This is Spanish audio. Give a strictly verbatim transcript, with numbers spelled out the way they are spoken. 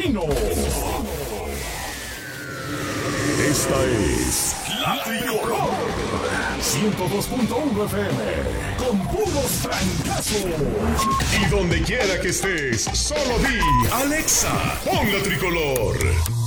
Matutino. Esta es La Tricolor ciento dos punto uno F M con puros francazos. Y donde quiera que estés, solo di Alexa, pon La Tricolor.